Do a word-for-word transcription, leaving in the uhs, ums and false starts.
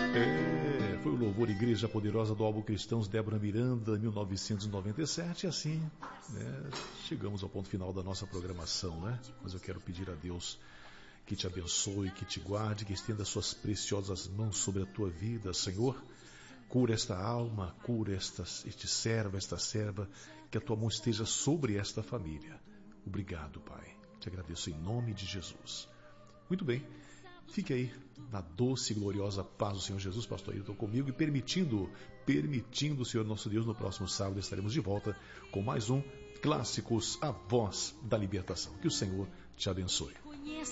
É, foi o louvor Igreja Poderosa do álbum Cristãos Débora Miranda, mil novecentos e noventa e sete, e assim, né, chegamos ao ponto final da nossa programação, né? Mas eu quero pedir a Deus que te abençoe, que te guarde, que estenda suas preciosas mãos sobre a tua vida, Senhor. Cura esta alma, cura esta, este servo, esta serva, que a tua mão esteja sobre esta família. Obrigado, Pai. Te agradeço em nome de Jesus. Muito bem. Fique aí na doce e gloriosa paz do Senhor Jesus, pastor Ailton, comigo, e permitindo, permitindo o Senhor nosso Deus, no próximo sábado estaremos de volta com mais um Clássicos, a Voz da Libertação. Que o Senhor te abençoe.